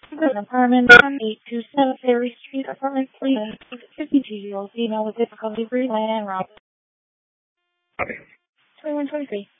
Good apartment on 827 Ferry Street, apartment 3, 52-year-old female with difficulty breathing and route. 2123.